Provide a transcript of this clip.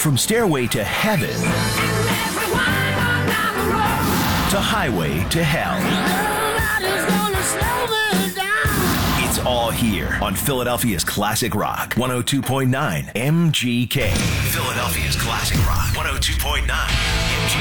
From Stairway to Heaven to Highway to Hell. It's all here on Philadelphia's Classic Rock 102.9 MGK. Philadelphia's Classic Rock 102.9 MGK.